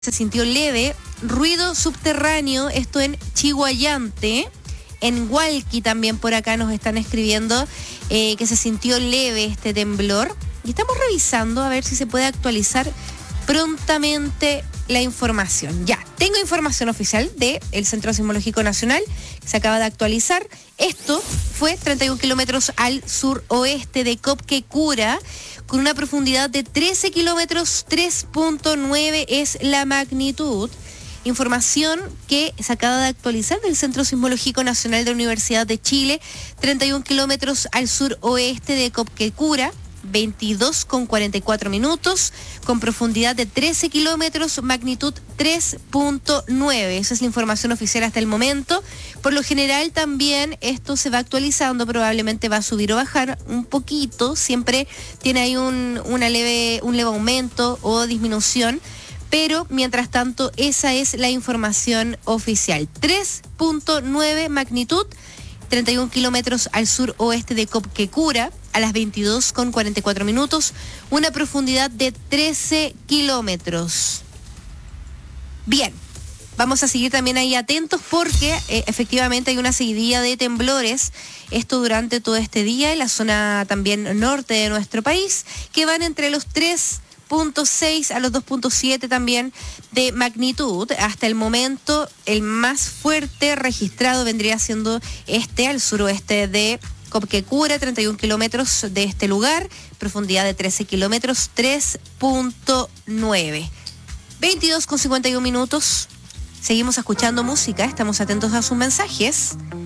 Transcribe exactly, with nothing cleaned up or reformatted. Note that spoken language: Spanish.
Se sintió leve, ruido subterráneo, esto en Chihuayante. En Hualqui también por acá nos están escribiendo eh, que se sintió leve este temblor. Y estamos revisando a ver si se puede actualizar prontamente la información. Ya, tengo información oficial del Centro Sismológico Nacional, que se acaba de actualizar. Esto fue treinta y un kilómetros al suroeste de Copquecura, con una profundidad de trece kilómetros, tres punto nueve es la magnitud. Información que se acaba de actualizar del Centro Sismológico Nacional de la Universidad de Chile, treinta y un kilómetros al suroeste de Copquecura, veintidós con cuarenta y cuatro minutos, con profundidad de trece kilómetros, magnitud tres punto nueve. Esa es la información oficial hasta el momento. Por lo general también esto se va actualizando, probablemente va a subir o bajar un poquito, siempre tiene ahí un, una leve, un leve aumento o disminución, pero mientras tanto esa es la información oficial. tres punto nueve magnitud, treinta y un kilómetros al suroeste de Copquecura, a las veintidós con cuarenta y cuatro minutos, una profundidad de trece kilómetros. Bien, vamos a seguir también ahí atentos porque eh, efectivamente hay una seguidilla de temblores, esto durante todo este día en la zona también norte de nuestro país, que van entre los tres punto seis a los dos punto siete también de magnitud. Hasta el momento el más fuerte registrado vendría siendo este al suroeste de Copquecura, treinta y un kilómetros de este lugar, profundidad de trece kilómetros, tres punto nueve. veintidós con cincuenta y un minutos, seguimos escuchando música, estamos atentos a sus mensajes.